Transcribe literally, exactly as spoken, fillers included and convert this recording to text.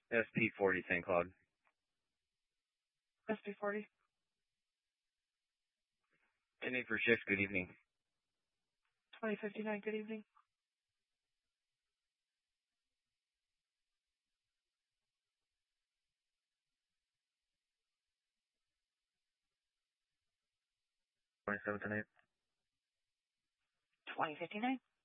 S P forty Saint Cloud. S P forty. ten eight for shift, good evening. twenty fifty-nine, good evening. twenty-seven tonight. twenty fifty-nine.